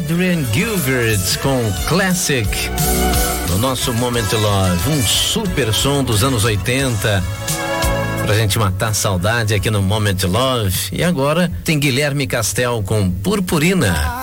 Adrian Gilbert com Classic no nosso Moment Love, um super som dos anos 80 pra gente matar a saudade aqui no Moment Love. E agora tem Guilherme Castel com Purpurina.